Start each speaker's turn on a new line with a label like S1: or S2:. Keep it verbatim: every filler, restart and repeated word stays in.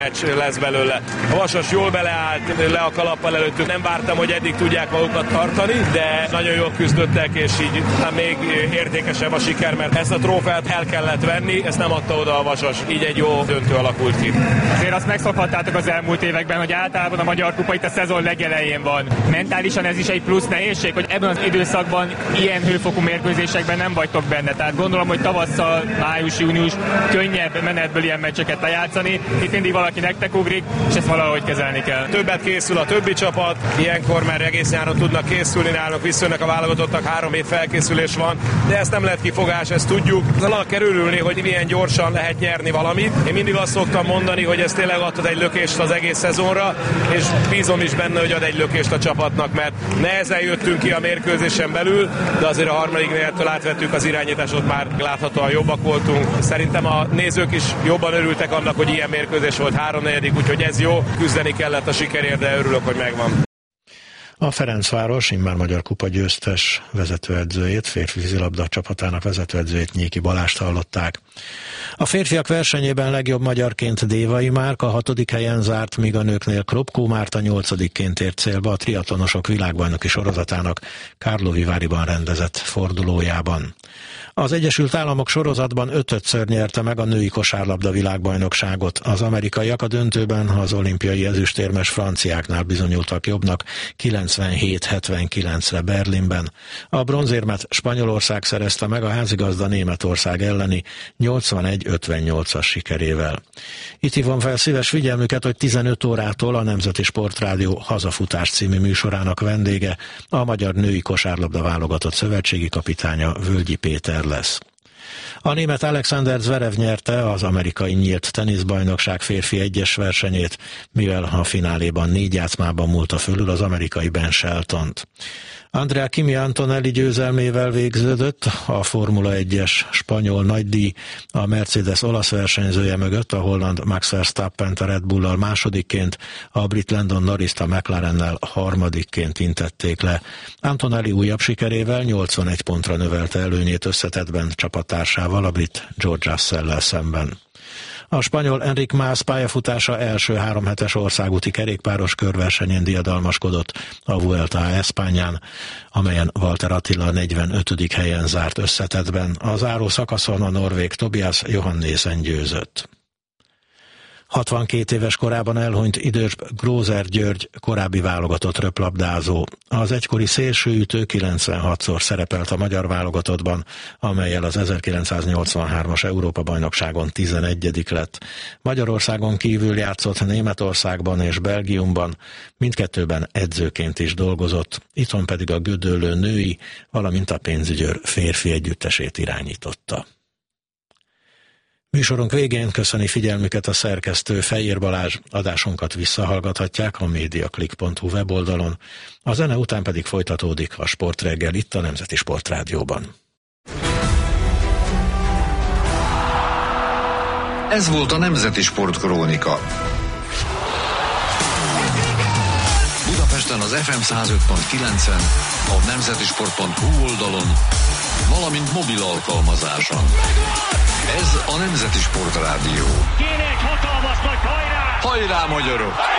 S1: meccs lesz belőle. A Vasas jól beleállt, le a kalappal előttük. Nem vártam, hogy eddig tudják magukat tartani, de nagyon jól küzdöttek, és így hát még értékesebb a siker, mert ezt a trófeát el kellett venni, ezt nem adta oda a Vasas. Így egy jó döntő alakult ki.
S2: Azért azt megszokhattátok az elmúlt években, hogy általában a Magyar Kupa itt a szezon legelején van. Mentálisan ez is egy plusz nehézség, hogy ebben az időszakban ilyen hőfokú mérkőzésekben nem vagytok benne. Tehát gondolom, hogy tavasszal, május, június könnyebb menetből ilyen meccseket lejátszani. Itt mindig valaki nektek ugrik, és ezt valahogy kezelni kell.
S1: Többet készül a többi csapat, ilyenkor már egész nyáron tudnak készülni, nálunk visszajönnek a válogatottak, három hét felkészülés van, de ezt nem lehet kifogás, ezt tudjuk. Annak kell örülni, hogy milyen gyorsan lehet nyerni valamit. Én mindig azt szoktam mondani, hogy ez tényleg adhat egy lökést az egész szezonra, és bízom is benne, hogy ad egy lökést a csapatnak, mert nehezen jöttünk ki a mérkőzésen belül, de azért a harmadik negyedtől átvettük az irányításot, már láthatóan jobbak voltunk. Szerintem a nézők is jobban örültek annak, hogy ilyen mérkőzés volt háromnegyedik, úgyhogy ez jó, küzdeni kellett a sikerért, de örülök, hogy megvan.
S3: A Ferencváros immár Magyar Kupa győztes vezetőedzőjét, férfi vízilabda csapatának vezetőedzőjét, Nyéki Balást hallották. A férfiak versenyében legjobb magyarként Dévai Márk a hatodik helyen zárt, míg a nőknél Kropkó Márta nyolcadikként ért célba a triatlonosok világbajnoki sorozatának Karlovy-Varyban rendezett fordulójában. Az Egyesült Államok sorozatban ötödször nyerte meg a női kosárlabda világbajnokságot. Az amerikaiak a döntőben az olimpiai ezüstérmes franciáknál bizonyultak jobbnak kilencvenhét hetvenkilencre Berlinben. A bronzérmet Spanyolország szerezte meg a házigazda Németország elleni nyolcvanegy ötvennyolcas sikerével. Itt hívom fel szíves figyelmüket, hogy tizenöt órától a Nemzeti Sportrádió Hazafutás című műsorának vendége a magyar női kosárlabda válogatott szövetségi kapitánya Völgyi Péter lesz. A német Alexander Zverev nyerte az amerikai nyílt teniszbajnokság férfi egyes versenyét, mivel a fináléban négy játszmában múlta fölül az amerikai Ben Sheltont. Andrea Kimi Antonelli győzelmével végződött a Formula egyes spanyol nagydíj, a Mercedes olasz versenyzője mögött a holland Max Verstappent a Red Bullal másodikként, a brit Landon Norrist a McLarennel harmadikként intették le. Antonelli újabb sikerével nyolcvanegy pontra növelte előnyét összetettben csapattársával, a brit George Russell-lel szemben. A spanyol Enric Mas pályafutása első háromhetes országúti kerékpáros körversenyén diadalmaskodott a Vuelta a Espanyán, amelyen Walter Attila a negyvenötödik helyen zárt összetettben. A záró szakaszon a norvég Tobias Johannessen győzött. hatvankét éves korában elhunyt idős Grózer György, korábbi válogatott röplabdázó. Az egykori szélsőütő kilencvenhatszor szerepelt a magyar válogatottban, amellyel az ezerkilencszáznyolcvanhármas Európa-bajnokságon tizenegyedik lett. Magyarországon kívül játszott Németországban és Belgiumban, mindkettőben edzőként is dolgozott, itthon pedig a Gödöllő női, valamint a Pénzügyőr férfi együttesét irányította. Műsorunk végén köszöni figyelmüket a szerkesztő Fejér Balázs, adásunkat visszahallgathatják a mediaclick pont hu weboldalon, a zene után pedig folytatódik a Sportreggel itt a Nemzeti Sportrádióban.
S4: Ez volt a Nemzeti Sportkrónika. Budapesten az ef em száz öt pont kilencen, a nemzetisport pont hu oldalon, valamint mobil alkalmazáson. Ez a Nemzeti Sportrádió.
S5: Kéne egy hatalmas nagy hajrá!
S4: Hajrá, magyarok!